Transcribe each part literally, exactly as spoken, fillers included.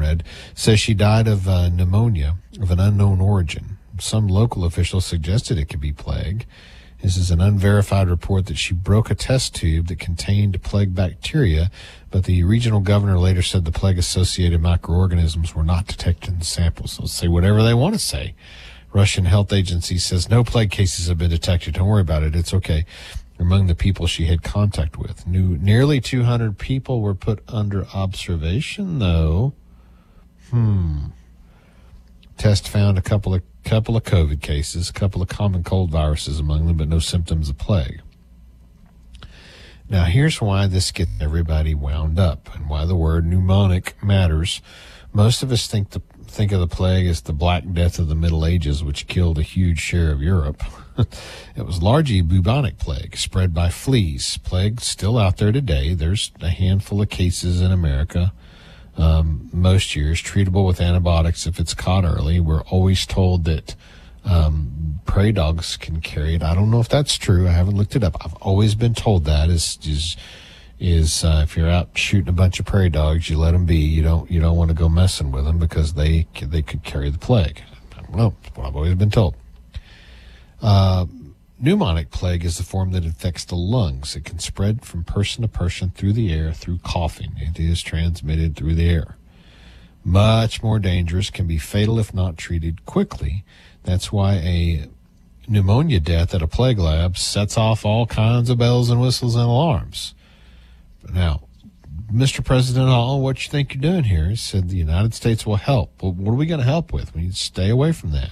read, says she died of uh, pneumonia of an unknown origin. Some local officials suggested it could be plague. This is an unverified report that she broke a test tube that contained plague bacteria, but the regional governor later said the plague-associated microorganisms were not detected in the samples. So they'll say whatever they want to say. Russian health agency says no plague cases have been detected. Don't worry about it. It's okay. Among the people she had contact with. New, nearly two hundred people were put under observation, though. Hmm. Test found a couple of couple of COVID cases, a couple of common cold viruses among them, but no symptoms of plague. Now, here's why this gets everybody wound up and why the word pneumonic matters. Most of us think the think of the plague as the Black Death of the Middle Ages, which killed a huge share of Europe. It was largely bubonic plague, spread by fleas. Plague still out there today. There's a handful of cases in America. Um, most years, treatable with antibiotics if it's caught early. We're always told that um, prairie dogs can carry it. I don't know if that's true. I haven't looked it up. I've always been told that is is is uh, if you're out shooting a bunch of prairie dogs, you let them be. You don't you don't want to go messing with them because they they could carry the plague. I don't know. That's what I've always been told. Uh, pneumonic plague is the form that infects the lungs. It can spread from person to person through the air through coughing. It is transmitted through the air. Much more dangerous, can be fatal if not treated quickly. That's why a pneumonia death at a plague lab sets off all kinds of bells and whistles and alarms. Now, Mister President Hall, what you think you're doing here? He said the United States will help. Well, what are we going to help with? We need to stay away from that.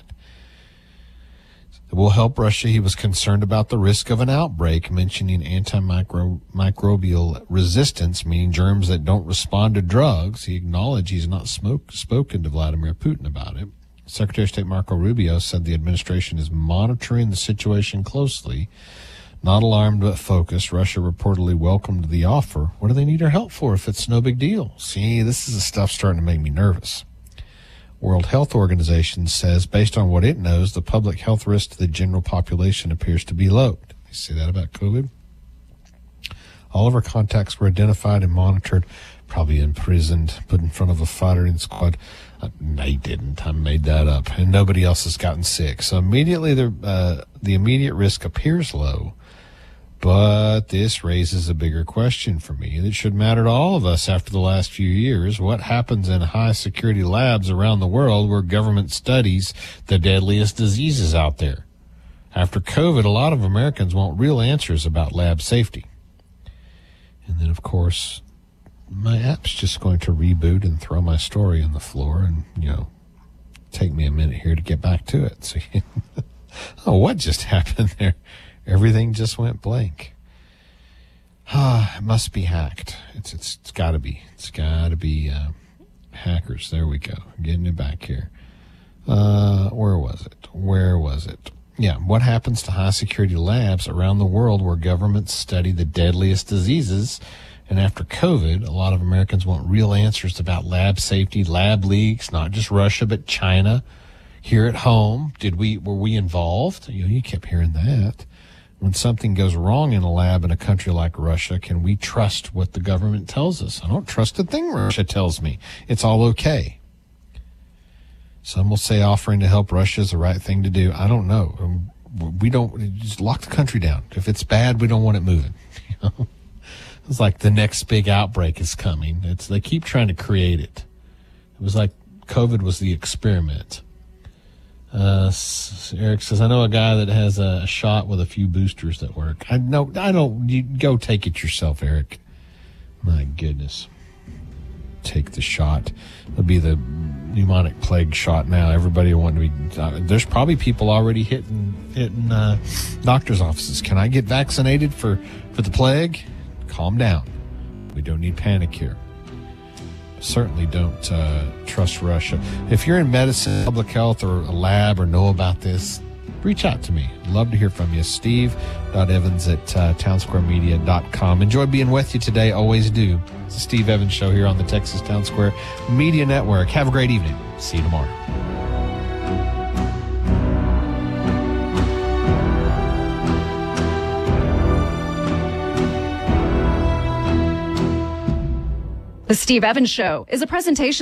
It will help Russia. He was concerned about the risk of an outbreak, mentioning antimicrobial resistance, meaning germs that don't respond to drugs. He acknowledged he's not smoke, spoken to Vladimir Putin about it. Secretary of State Marco Rubio said the administration is monitoring the situation closely. Not alarmed but focused. Russia reportedly welcomed the offer. What do they need our help for if it's no big deal? See, this is the stuff starting to make me nervous. World Health Organization says, based on what it knows, the public health risk to the general population appears to be low. Did you say that about COVID? All of our contacts were identified and monitored, probably imprisoned, put in front of a firing squad. Uh, they didn't. I made that up. And nobody else has gotten sick. So immediately, the, uh, the immediate risk appears low. But this raises a bigger question for me that should matter to all of us after the last few years. What happens in high-security labs around the world where government studies the deadliest diseases out there? After COVID, a lot of Americans want real answers about lab safety. And then, of course, my app's just going to reboot and throw my story on the floor and, you know, take me a minute here to get back to it. So, oh, what just happened there? Everything just went blank. Ah, it must be hacked. It's it's, it's got to be. It's got to be uh, hackers. There we go. Getting it back here. Uh, where was it? Where was it? Yeah, what happens to high-security labs around the world where governments study the deadliest diseases? And after COVID, a lot of Americans want real answers about lab safety, lab leaks, not just Russia, but China. Here at home, did we were we involved? You know, you kept hearing that. When something goes wrong in a lab in a country like Russia, can we trust what the government tells us? I don't trust a thing Russia tells me. It's all okay. Some will say offering to help Russia is the right thing to do. I don't know. We don't just lock the country down. If it's bad, we don't want it moving. You know? It's like the next big outbreak is coming. It's they keep trying to create it. It was like COVID was the experiment. Uh, Eric says, I know a guy that has a shot with a few boosters that work. I know, I don't, you go take it yourself, Eric. My goodness. Take the shot. It'll be the pneumonic plague shot now. Everybody will want to be, uh, there's probably people already hitting, hitting, uh, doctor's offices. Can I get vaccinated for, for the plague? Calm down. We don't need panic here. Certainly don't uh, trust Russia. If you're in medicine, public health, or a lab, or know about this, reach out to me. Love to hear from you. Steve.Evans at uh, townsquaremedia dot com. Enjoy being with you today. Always do. It's the Steve Evans Show here on the Texas Town Square Media Network. Have a great evening. See you tomorrow. The Steve Evans Show is a presentation